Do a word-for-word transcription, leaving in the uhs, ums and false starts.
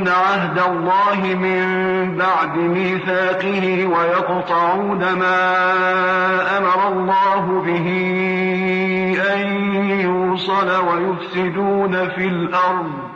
ينقضون عهد الله من بعد ميثاقه ويقطعون ما أمر الله به أن يوصل ويفسدون في الأرض